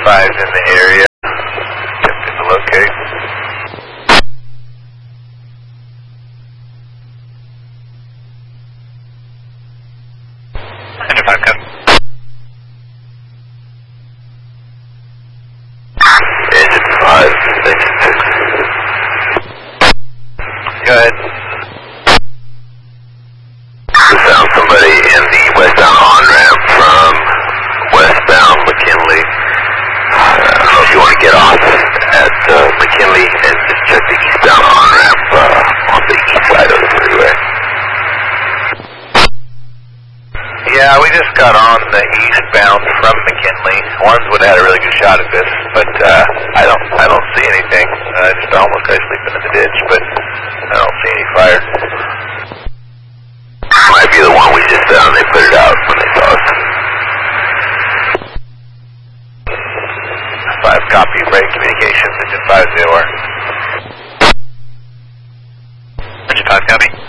5's in the area. Attempting to locate. Engine 5, copy. Engine 5, engine 6. Go ahead. We found somebody in the westbound on-ramp from westbound McKinley. I don't know if you want to get off at McKinley and just check the eastbound on-ramp on the east side of the freeway. Yeah, we just got on the eastbound from McKinley. Ones would have had a really good shot at this, but I don't see anything. Just almost guys sleeping in the ditch, but I don't see any fire. Might be the one we just found. They put it out when they saw us. 5 copy, break communications, engine 5 0. Engine 5 copy.